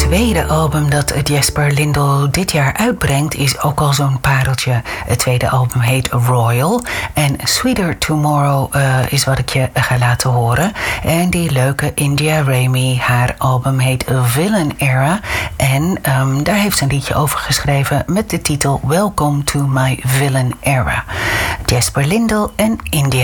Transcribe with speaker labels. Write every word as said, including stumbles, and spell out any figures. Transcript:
Speaker 1: tweede album dat Jesper Lindell dit jaar uitbrengt is ook al zo'n pareltje. Het tweede album heet Royal en Sweeter Tomorrow uh, is wat ik je ga laten horen. En die leuke India Raymi, haar album heet Villain Era en um, daar heeft ze een liedje over geschreven met de titel Welcome to My Villain Era. Jesper Lindell en India